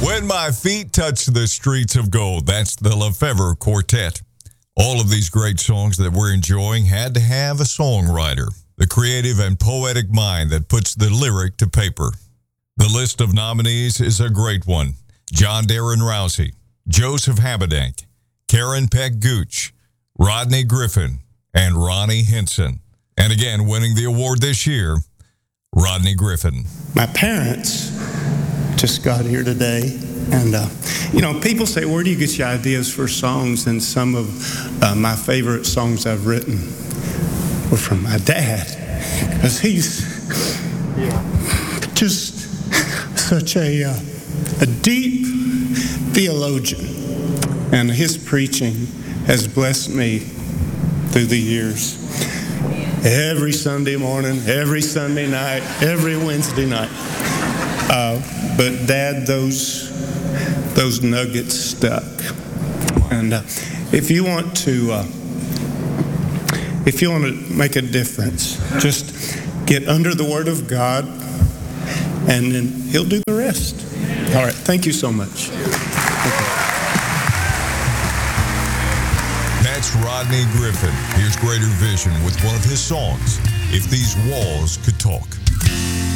When My Feet Touch the Streets of Gold. That's the Lefevre Quartet. All of these great songs that we're enjoying had to have a songwriter, the creative and poetic mind that puts the lyric to paper. The list of nominees is a great one. John Darren Rousey, Joseph Habedank, Karen Peck Gooch, Rodney Griffin, and Ronnie Hinson. And again, winning the award this year, Rodney Griffin. My parents just got here today, and people say, where do you get your ideas for songs? And some of my favorite songs I've written were from my dad, because he's just such a deep theologian, and his preaching has blessed me through the years. Every Sunday morning, every Sunday night, every Wednesday night. But Dad, those nuggets stuck. And if you want to make a difference, just get under the Word of God, and then He'll do the rest. All right, thank you so much. That's Rodney Griffin. Here's Greater Vision with one of his songs, If These Walls Could Talk.